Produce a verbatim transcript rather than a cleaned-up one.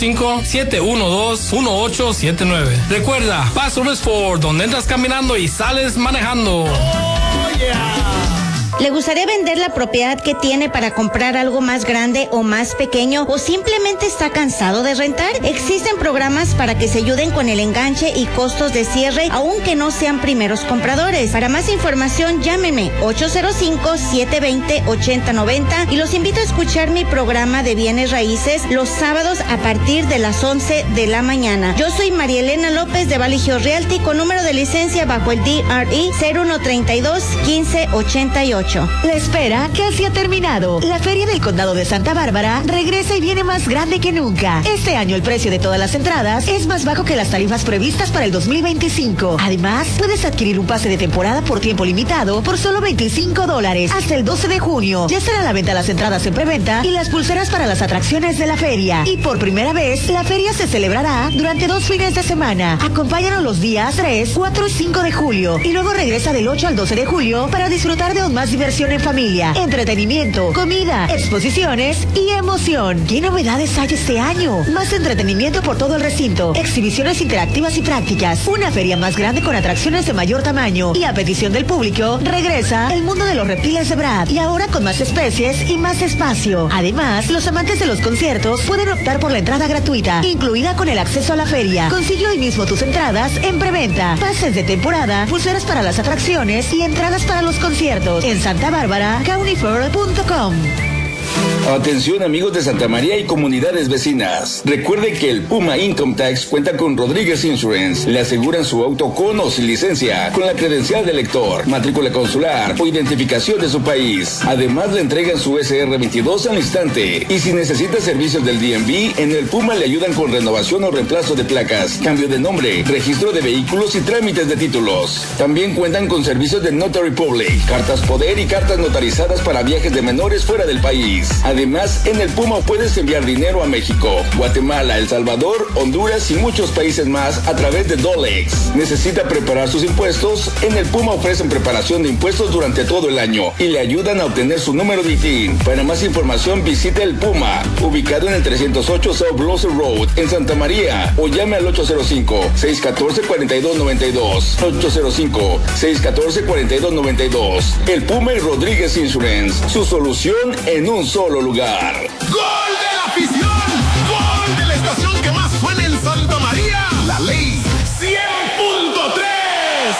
cinco siete uno dos uno ocho siete nueve. Recuerda, Paso Sport, donde entras caminando y sales manejando. Oh, yeah. ¿Le gustaría vender la propiedad que tiene para comprar algo más grande o más pequeño, o simplemente está cansado de rentar? Existen programas para que se ayuden con el enganche y costos de cierre, aunque no sean primeros compradores. Para más información, llámeme ocho cero cinco, siete dos cero, ocho cero nueve cero y los invito a escuchar mi programa de bienes raíces los sábados a partir de las once de la mañana. Yo soy María Elena López de Valley Hills Realty, con número de licencia bajo el D R E cero uno treinta y dos, quince ochenta y ocho. La espera casi ha terminado. La Feria del Condado de Santa Bárbara regresa y viene más grande que nunca. Este año el precio de todas las entradas es más bajo que las tarifas previstas para el dos mil veinticinco. Además, puedes adquirir un pase de temporada por tiempo limitado por solo veinticinco dólares hasta el doce de junio. Ya estarán a la venta las entradas en preventa y las pulseras para las atracciones de la feria. Y por primera vez, la feria se celebrará durante dos fines de semana. Acompáñanos los días tres, cuatro y cinco de julio y luego regresa del ocho al doce de julio para disfrutar de aún más diversión en familia, entretenimiento, comida, exposiciones y emoción. ¿Qué novedades hay este año? Más entretenimiento por todo el recinto, exhibiciones interactivas y prácticas, una feria más grande con atracciones de mayor tamaño y a petición del público, regresa el mundo de los reptiles de Brad y ahora con más especies y más espacio. Además, los amantes de los conciertos pueden optar por la entrada gratuita, incluida con el acceso a la feria. Consigue hoy mismo tus entradas en preventa, pases de temporada, pulseras para las atracciones y entradas para los conciertos en Santa Bárbara, county fair punto com. Atención amigos de Santa María y comunidades vecinas. Recuerde que el Puma Income Tax cuenta con Rodríguez Insurance. Le aseguran su auto con o sin licencia, con la credencial de lector, matrícula consular o identificación de su país. Además le entregan su S R veintidós al instante. Y si necesita servicios del D M V, en el Puma le ayudan con renovación o reemplazo de placas, cambio de nombre, registro de vehículos y trámites de títulos. También cuentan con servicios de Notary Public, cartas poder y cartas notarizadas para viajes de menores fuera del país. Además, en el Puma puedes enviar dinero a México, Guatemala, El Salvador, Honduras y muchos países más a través de Dolex. ¿Necesita preparar sus impuestos? En el Puma ofrecen preparación de impuestos durante todo el año y le ayudan a obtener su número de I T I N. Para más información visite el Puma, ubicado en el trescientos ocho South Blossom Road, en Santa María, o llame al ocho cero cinco, seis uno cuatro, cuatro dos nueve dos, ocho cero cinco, seis uno cuatro, cuatro dos nueve dos. El Puma y Rodríguez Insurance, su solución en un solo lugar. ¡Gol de la afición!